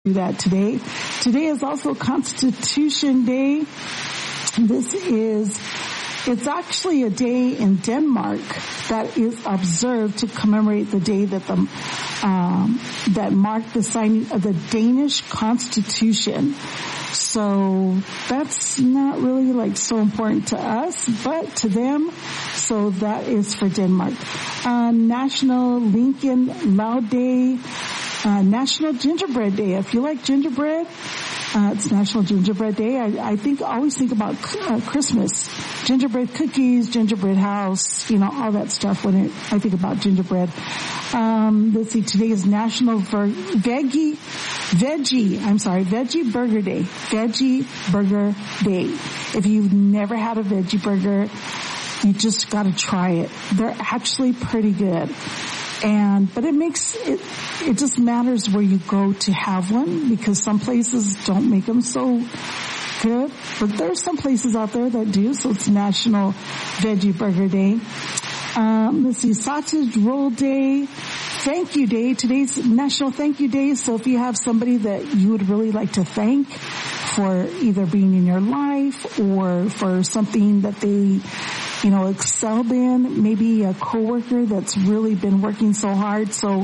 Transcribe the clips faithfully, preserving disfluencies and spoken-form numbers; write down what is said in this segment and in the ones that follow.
that today. Today is also Constitution Day. This is, it's actually a day in Denmark that is observed to commemorate the day that the, um, that marked the signing of the Danish Constitution. So that's not really like so important to us, but to them, so that is for Denmark. Uh, National Lincoln Loud Day, uh, National Gingerbread Day. If you like gingerbread, uh, it's National Gingerbread Day. I, I think, I always think about uh, Christmas. Gingerbread cookies, gingerbread house, you know, all that stuff when it, I think about gingerbread. Um, let's see, today is National Ver- Veggie, Veggie, I'm sorry, Veggie Burger Day. Veggie Burger Day. If you've never had a veggie burger, you just gotta try it. They're actually pretty good. And, but it makes, it, it just matters where you go to have one, because some places don't make them so good, but there's some places out there that do, so it's National Veggie Burger Day. Um, let's see, Sausage Roll Day, Thank You Day. Today's National Thank You Day, so if you have somebody that you would really like to thank for either being in your life or for something that they, you know, excelled in, maybe a coworker that's really been working so hard. So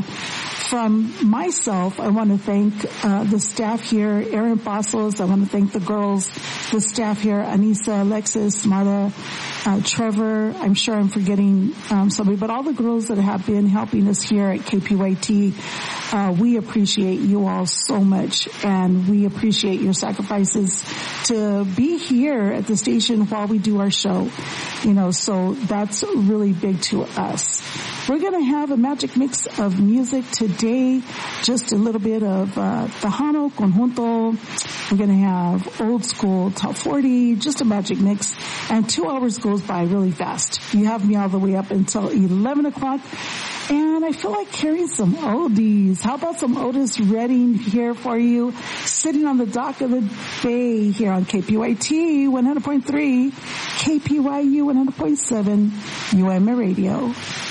from myself, I want to thank uh, the staff here, Erin Bassos. I want to thank the girls, the staff here, Anissa, Alexis, Marta, uh, Trevor. I'm sure I'm forgetting um, somebody, but all the girls that have been helping us here at K P Y T, uh, we appreciate you all so much, and we appreciate your sacrifices to be here at the station while we do our show. You know, so that's really big to us. We're going to have a magic mix of music today, just a little bit of uh, Tejano Conjunto. We're going to have old school top forty, just a magic mix, and two hours goes by really fast. You have me all the way up until eleven o'clock, and I feel like carrying some oldies. How about some Otis Redding here for you, sitting on the dock of the bay here on K P Y T one hundred point three, K P Y U one hundred point seven, U M A Radio.